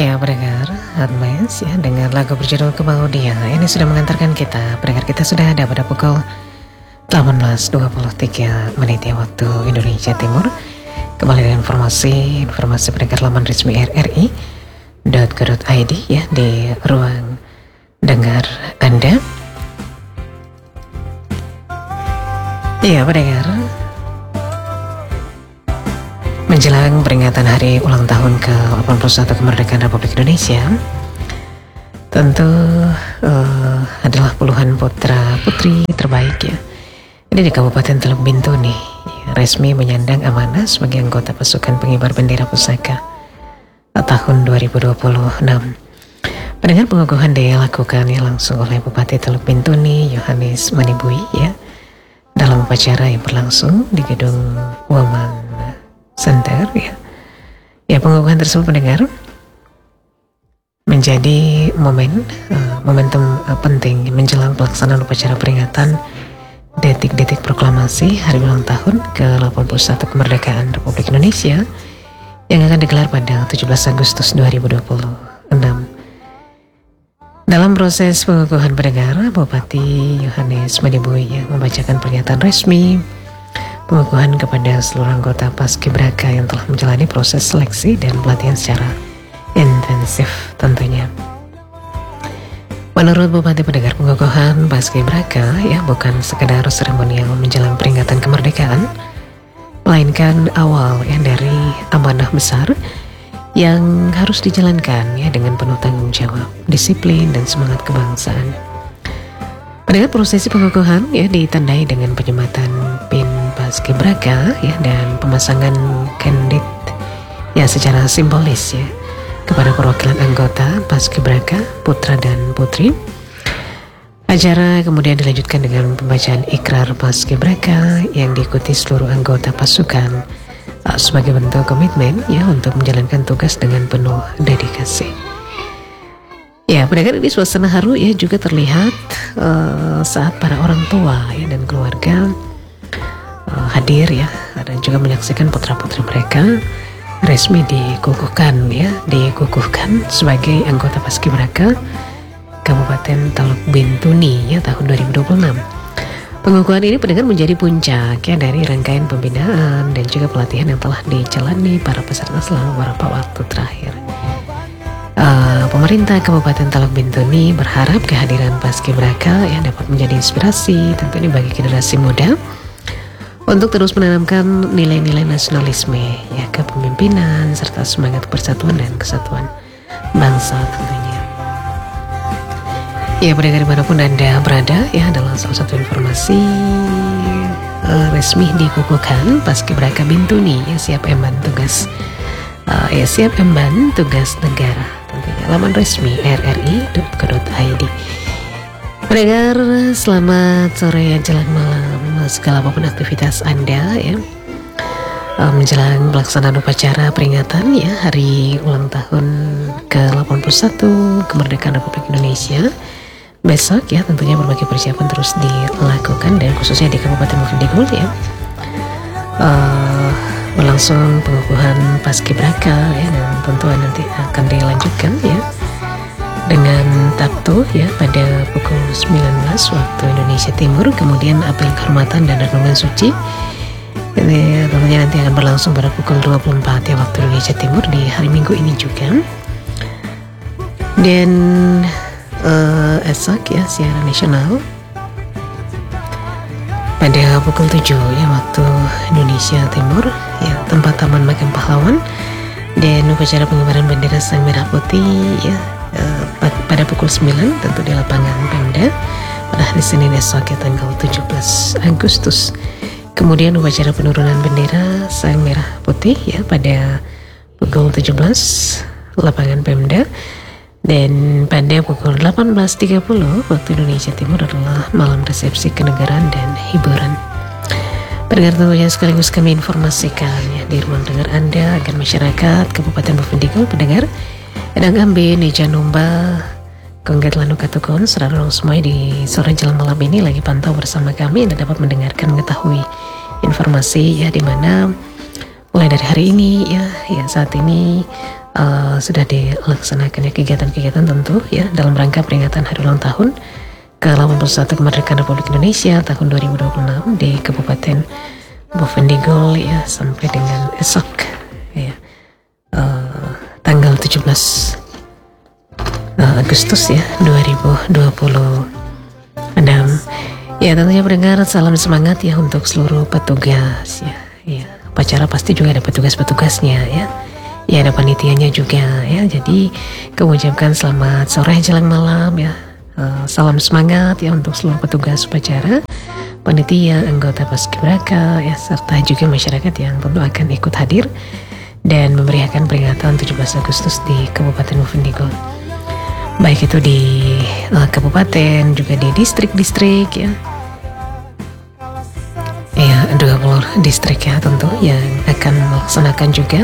Ya, pendengar Hermes ya, dengan lagu berjudul Kebau Dia. Ini sudah mengantarkan kita, pendengar kita sudah ada pada pukul 18.23 menit ya, waktu Indonesia Timur. Kembali dengan informasi pendengar laman resmi rri.co.id ya, di ruang dengar Anda. Ya, pendengar, menjelang peringatan hari ulang tahun ke-81 kemerdekaan Republik Indonesia, tentu adalah puluhan putra putri terbaik ya. Ini di Kabupaten Teluk Bintuni ya, resmi menyandang amanah sebagai anggota pasukan pengibar bendera pusaka tahun 2026. Pendengar, pengukuhan dilakukan ya langsung oleh Bupati Teluk Bintuni Yohanes Manibui ya, dalam upacara yang berlangsung di gedung Waman Center ya. Ya, pengukuhan tersebut pendengar menjadi momentum penting menjelang pelaksanaan upacara peringatan detik-detik proklamasi hari ulang tahun ke-81 kemerdekaan Republik Indonesia yang akan digelar pada 17 Agustus 2026. Dalam proses pengukuhan pendengar, Bupati Yohanes Manibui yang membacakan pernyataan resmi pengukuhan kepada seluruh anggota Paskibraka yang telah menjalani proses seleksi dan pelatihan secara intensif tentunya. Menurut Bupati, pendengar, pengukuhan Paskibraka ya bukan sekedar seremonial menjelang peringatan kemerdekaan, melainkan awal ya dari amanah besar yang harus dijalankan ya dengan penuh tanggung jawab, disiplin dan semangat kebangsaan. Pada prosesi pengukuhan ya ditandai dengan penyematan pin Paskibraka ya dan pemasangan candid ya secara simbolis ya kepada perwakilan anggota Paskibraka putra dan putri. Acara kemudian dilanjutkan dengan pembacaan ikrar Paskibraka yang diikuti seluruh anggota pasukan sebagai bentuk komitmen ya untuk menjalankan tugas dengan penuh dedikasi. Ya, pendengar, ini suasana haru ya juga terlihat saat para orang tua ya dan keluarga hadir ya dan juga menyaksikan putra-putri mereka resmi dikukuhkan sebagai anggota Paskibraka Kabupaten Teluk Bintuni ya tahun 2026. Pengukuhan ini pendengar menjadi puncak ya dari rangkaian pembinaan dan juga pelatihan yang telah dijalani para peserta selama beberapa waktu terakhir. Pemerintah Kabupaten Teluk Bintuni berharap kehadiran Paskibraka yang dapat menjadi inspirasi tentunya bagi generasi muda untuk terus menanamkan nilai-nilai nasionalisme ya, kepemimpinan serta semangat persatuan dan kesatuan bangsa tentunya. Ya, pendengar dimanapun Anda berada ya, adalah salah satu informasi resmi dikukuhkan Paskibraka Bintuni ya, siap emban tugas negara tentunya. Laman resmi rri.co.id. Pendengar, selamat sore jelang malam segala apapun aktivitas Anda ya, menjelang pelaksanaan upacara peringatan ya hari ulang tahun ke-81 kemerdekaan Republik Indonesia besok ya, tentunya berbagai persiapan terus dilakukan dan khususnya di Kabupaten Bovendigul ya, berlangsung pengukuhan Paskibraka ya, dan tentu nanti akan dilanjutkan ya dengan takto ya pada pukul 19 waktu Indonesia Timur, kemudian apel kehormatan dan renungan suci ini tentunya nanti akan berlangsung pada pukul 24 ya waktu Indonesia Timur di hari Minggu ini juga. Dan esok ya siaran nasional pada pukul 7 ya waktu Indonesia Timur ya, tempat Taman Makam Pahlawan, dan upacara pengibaran bendera Sang Merah Putih ya pada pukul 9 tentu di lapangan Pemda pada hari Senin esok ya tanggal 17 Agustus. Kemudian upacara penurunan bendera Sang Merah Putih ya pada pukul 17 lapangan Pemda, dan pada pukul 18.30 waktu Indonesia Timur adalah malam resepsi kenegaraan dan hiburan. Pendengar, tentunya sekaligus kami informasikan ya di ruang dengar Anda agar masyarakat Kabupaten Bovendigul pendengar Edang Ambe, Neja Nomba, Konggat Lanu Katukon, serta orang semua di sore jelang malam ini lagi pantau bersama kami dan dapat mendengarkan mengetahui informasi ya, di mana mulai dari hari ini ya saat ini sudah dilaksanakan ya kegiatan-kegiatan tentu ya dalam rangka peringatan hari ulang tahun ke-81 kemerdekaan Republik Indonesia tahun 2026 di Kabupaten Bovendigul ya, sampai dengan esok ya, tanggal 17 Agustus ya 2026. Ya tentunya pendengar, salam semangat ya untuk seluruh petugas ya. Ya, upacara pasti juga ada petugas-petugasnya ya. Ya ada panitianya juga ya. Jadi kami ucapkan selamat sore jelang malam ya. Salam semangat ya untuk seluruh petugas upacara, panitia, anggota Paskibraka ya, serta juga masyarakat yang tentu akan ikut hadir dan memeriahkan peringatan 17 Agustus di Kabupaten Bovendigul. Baik itu di kabupaten, juga di distrik-distrik ya. Ya, 20 distrik ya tentu yang akan melaksanakan juga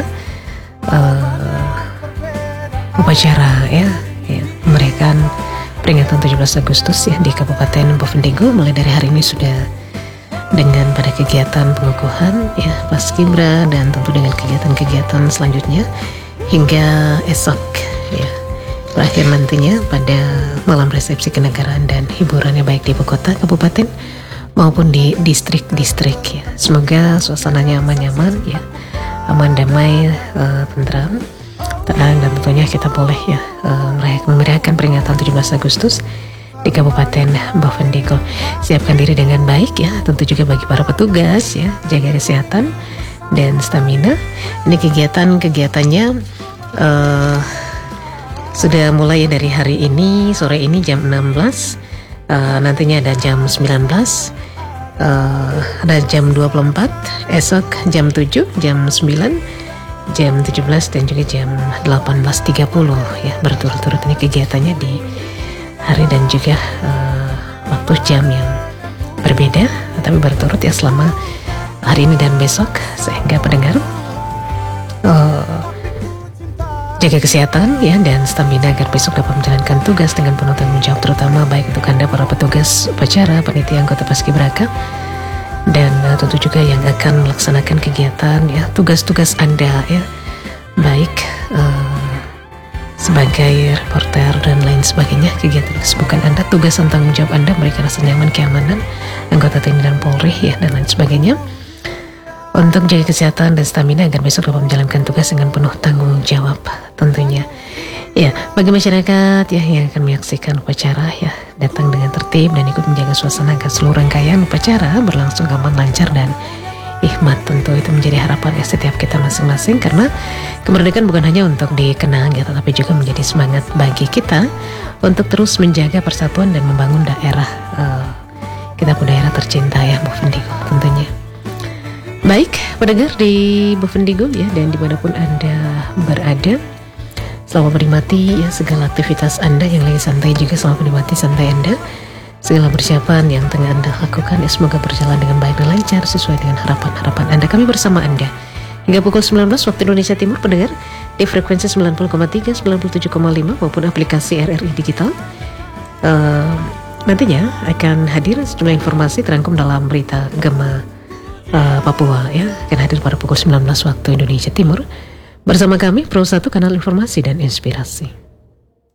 upacara ya, memberikan peringatan 17 Agustus ya di Kabupaten Bovendigul. Mulai dari hari ini sudah dengan pada kegiatan pengukuhan ya Paskibra, dan tentu dengan kegiatan-kegiatan selanjutnya hingga esok ya, berakhir nantinya pada malam resepsi kenegaraan dan hiburannya baik di ibu kota kabupaten maupun di distrik-distrik ya. Semoga suasananya aman-nyaman ya, aman, damai, tentram, tenang, dan tentunya kita boleh ya memeriahkan peringatan 17 Agustus di Kabupaten Bovendigul. Siapkan diri dengan baik ya, tentu juga bagi para petugas ya, jaga kesehatan dan stamina. Ini kegiatannya sudah mulai dari hari ini, sore ini jam 16, nantinya ada jam 19, ada jam 24, esok jam 7, jam 9, jam 17, dan juga jam 18.30 ya, berturut-turut ini kegiatannya di hari dan juga waktu jam yang berbeda, tapi berturut ya selama hari ini dan besok, sehingga pendengar jaga kesehatan ya dan stamina agar besok dapat menjalankan tugas dengan penuh tanggung jawab, terutama baik untuk Anda para petugas upacara, panitia, anggota Paskibraka, dan tentu juga yang akan melaksanakan kegiatan ya, tugas-tugas Anda ya, baik sebagai reporter dan lain sebagainya, kegiatan kesibukan Anda, tugas dan tanggung jawab Anda, memberikan rasa nyaman, keamanan anggota TNI dan Polri ya, dan lain sebagainya, untuk jaga kesehatan dan stamina agar besok dapat menjalankan tugas dengan penuh tanggung jawab tentunya. Ya, bagi masyarakat ya yang akan menyaksikan upacara ya, datang dengan tertib dan ikut menjaga suasana agar seluruh rangkaian upacara berlangsung aman, lancar, dan hikmat. Tentu itu menjadi harapan ya setiap kita masing-masing, karena kemerdekaan bukan hanya untuk dikenang ya, tetapi juga menjadi semangat bagi kita untuk terus menjaga persatuan dan membangun daerah kita pun daerah tercinta ya, Bovendigul tentunya. Baik, pendengar di Bovendigul ya, dan dimanapun Anda berada, selamat menikmati ya segala aktivitas Anda yang lagi santai, juga selamat menikmati santai Anda. Segala persiapan yang tengah Anda lakukan ya, semoga berjalan dengan baik dan lancar sesuai dengan harapan-harapan Anda. Kami bersama Anda hingga pukul 19 waktu Indonesia Timur, pendengar di frekuensi 90,3, 97,5 maupun aplikasi RRI Digital. Nantinya akan hadir sejumlah informasi terangkum dalam berita Gema Papua ya, akan hadir pada pukul 19 waktu Indonesia Timur bersama kami Pro 1 Kanal Informasi dan Inspirasi.